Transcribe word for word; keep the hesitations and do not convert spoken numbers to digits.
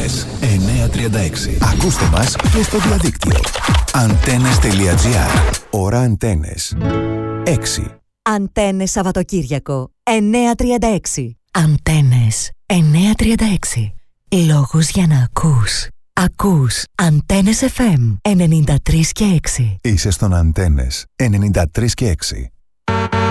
Αντένες εννιακόσια τριάντα έξι. Ακούστε μας και στο διαδίκτυο. Αντένες τελεία τζι άρ. Ώρα Αντένες. έξι. Αντένες Σαββατοκύριακο εννιακόσια τριάντα έξι. Αντένες εννιακόσια τριάντα έξι. Λόγος για να ακούς. Ακούς Αντένες εφ εμ ενενήντα τρία και έξι. Είσαι στον Αντένες ενενήντα τρία και έξι.